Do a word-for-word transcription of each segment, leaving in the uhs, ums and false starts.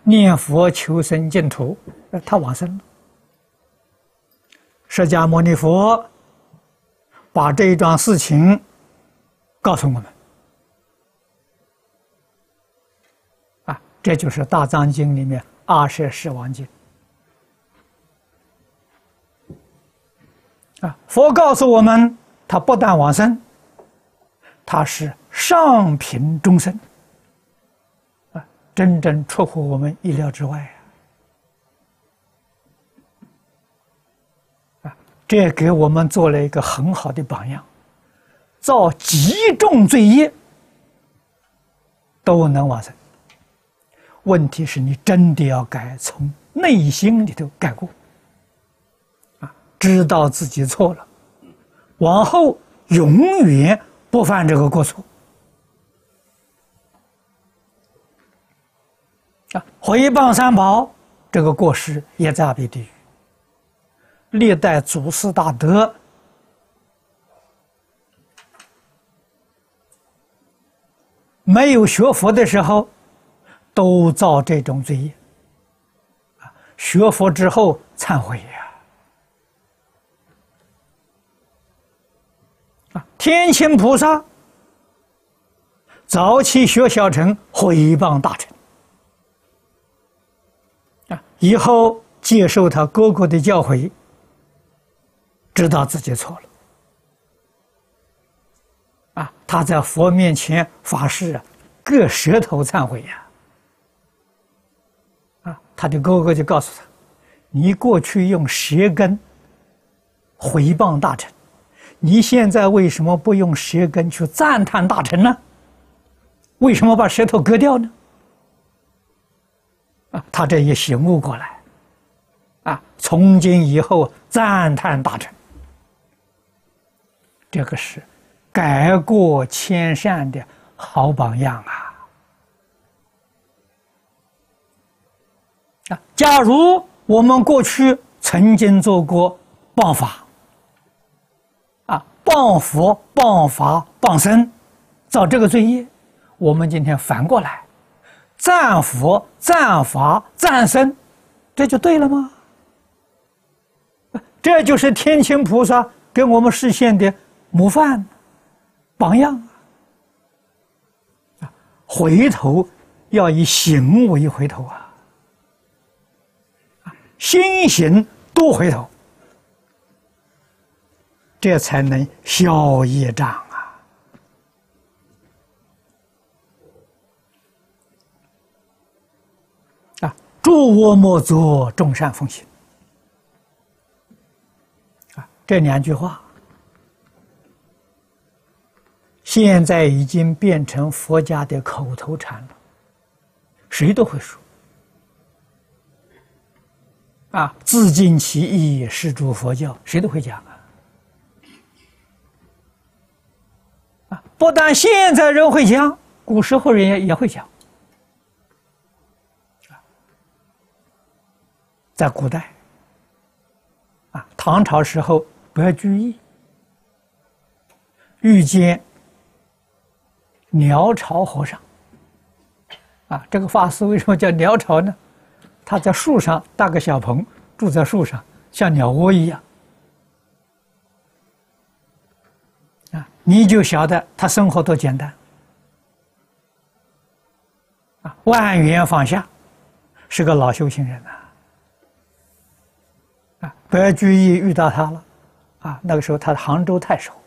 念佛求生净土，他往生了。释迦牟尼佛把这一桩事情告诉我们，啊，这就是《大藏经》里面阿舍世王经。啊，佛告诉我们，他不但往生，他是上品中生，啊，真正出乎我们意料之外啊！啊，这给我们做了一个很好的榜样，造极重罪业都能往生。问题是你真的要改，从内心里头改过。知道自己错了，往后永远不犯这个过错。啊，毁谤三宝这个过失也在阿鼻地狱。历代祖师大德没有学佛的时候，都造这种罪业。啊，学佛之后忏悔呀。天亲菩萨早期学小乘毁谤大乘，啊，以后接受他哥哥的教诲，知道自己错了，啊，他在佛面前发誓啊，割舌头忏悔呀，啊，他的哥哥就告诉他，你过去用舌根毁谤大乘，你现在为什么不用舌根去赞叹大乘呢？为什么把舌头割掉呢？啊，他这也醒悟过来，啊，从今以后赞叹大乘，这个是改过迁善的好榜样啊！啊，假如我们过去曾经做过谤法。谤佛、谤法、谤僧，造这个罪业，我们今天反过来，赞佛、赞法、赞僧，这就对了吗？这就是天亲菩萨给我们示现的模范、榜样啊！回头要以行为回头啊！心行多回头。这才能消业障啊！啊，诸恶莫作，众善奉行。啊，这两句话，现在已经变成佛家的口头禅了，谁都会说。啊，自尽其意，是诸佛教，谁都会讲啊。不但现在人会讲，古时候人也也会讲。在古代，啊，唐朝时候，白居易遇见鸟巢和尚，啊，这个法师为什么叫鸟巢呢？他在树上搭个小棚，住在树上，像鸟窝一样。啊，你就晓得他生活多简单，啊，万缘放下，是个老修行人呐。啊，白居易遇到他了，啊，那个时候他是杭州太守，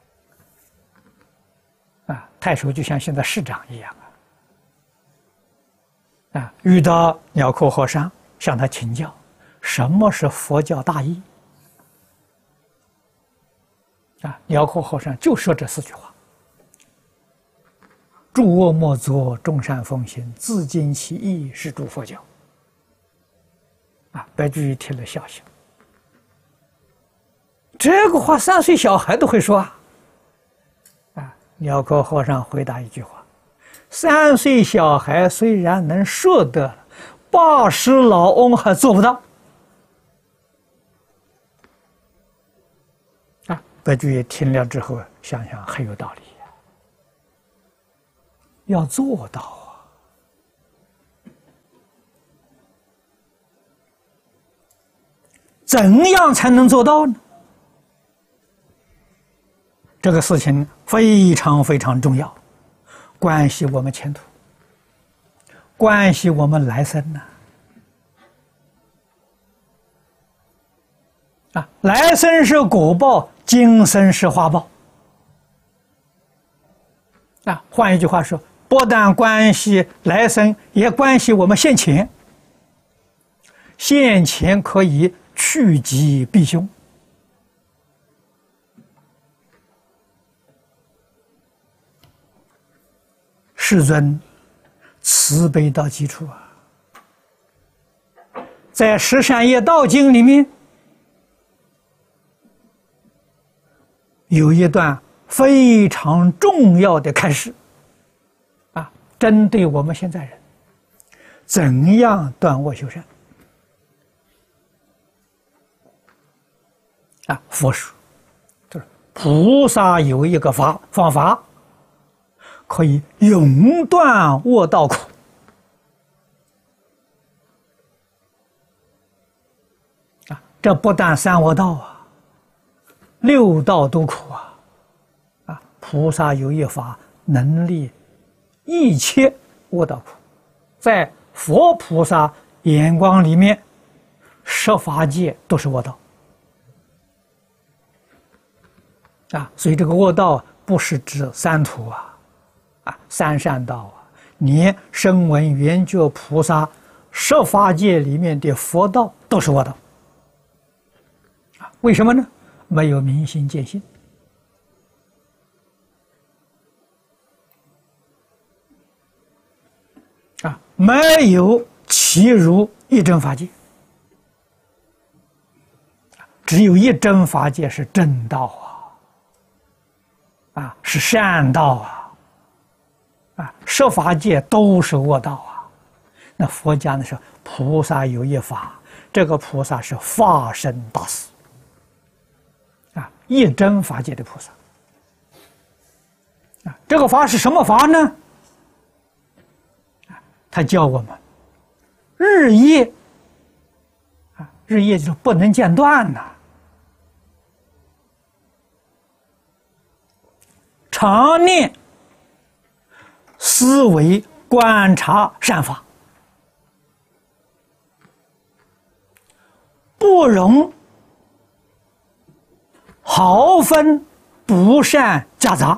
啊，太守就像现在市长一样啊，啊，遇到鸟窠和尚，向他请教什么是佛教大义。啊，鸟窠和尚就说这四句话：诸恶莫作，众善奉行，自尽其意，是诸佛教。啊，白居易听了笑笑。这个话三岁小孩都会说啊！啊，鸟窠和尚回答一句话：三岁小孩虽然能说得，八十老翁还做不到。啊，白居易听了之后，想想很有道理，要做到啊！ 怎样才能做到呢？这个事情非常非常重要，关系我们前途，关系我们来生呐、啊！啊，来生是果报，今生是花报。啊，换一句话说，不但关系来生，也关系我们现前。现前可以趋吉避凶。世尊慈悲到极处啊！在《十善业道经》里面有一段非常重要的开示啊，针对我们现在人怎样断恶修善啊。佛说，就是菩萨有一个法方法，可以永断恶道苦。啊，这不但三恶道啊，六道都苦啊！啊，菩萨有一法能力一切恶道苦，在佛菩萨眼光里面，十法界都是恶道。啊，所以这个恶道不是指三途啊。啊，三善道啊，连声闻缘觉菩萨十法界里面的佛道都是恶道。啊，为什么呢？没有明心见性。啊，没有契入一真法界。只有一真法界是正道啊，啊，是善道啊。啊，十法界都是恶道啊！那佛家呢是菩萨有一法，这个菩萨是法身大士啊，一真法界的菩萨啊。这个法是什么法呢？啊，他教我们日夜啊，日夜就是不能间断呐、啊，常念。思维观察善法，不容毫分不善夹杂。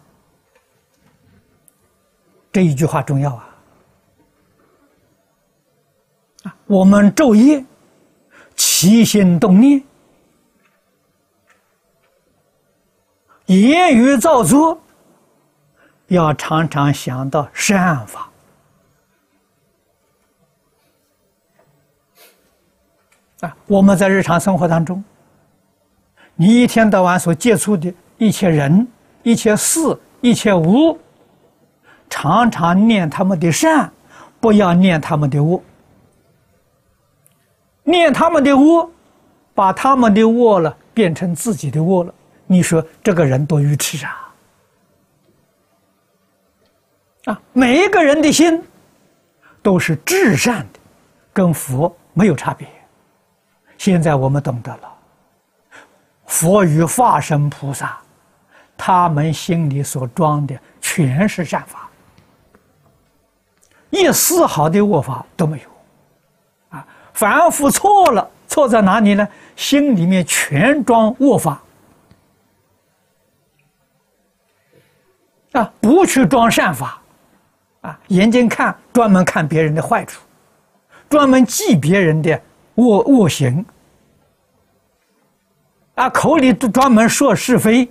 这一句话重要啊！啊，我们昼夜起心动念，言语造作。要常常想到善法啊！我们在日常生活当中，你一天到晚所接触的一切人、一切事、一切物，常常念他们的善，不要念他们的恶。念他们的恶，把他们的恶了变成自己的恶了，你说这个人多愚痴啊！啊，每一个人的心都是至善的，跟佛没有差别。现在我们懂得了，佛与化身菩萨，他们心里所装的全是善法，一丝毫的恶法都没有。啊，凡夫错了，错在哪里呢？心里面全装恶法。啊，不去装善法。啊，眼睛看专门看别人的坏处，专门记别人的恶恶行，啊，口里都专门说是非。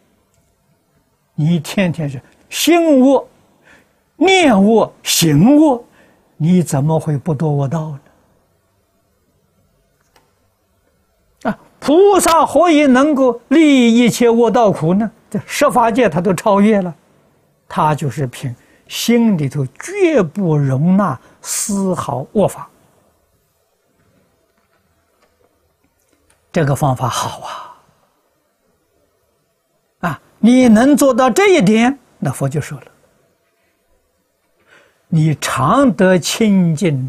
你天天是心恶、念恶、行恶，你怎么会不堕恶道呢？啊，菩萨何以能够利益一切恶道苦呢？这十法界他都超越了，他就是凭心里头绝不容纳丝毫恶法。这个方法好啊！啊，你能做到这一点，那佛就说了，你常得清净